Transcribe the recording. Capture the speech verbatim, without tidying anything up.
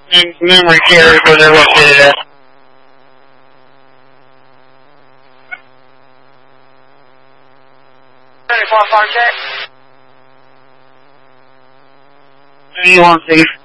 and memory carriers where they're located at. twenty-four, Park Check. Anyone, please.